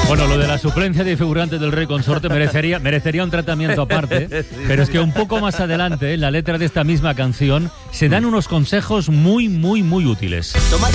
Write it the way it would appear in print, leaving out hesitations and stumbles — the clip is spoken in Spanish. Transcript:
Bueno, lo de la suplencia de figurantes del Rey Consorte merecería un tratamiento aparte, pero es que un poco más adelante, en la letra de esta misma canción, se dan unos consejos muy, muy, muy útiles. Toma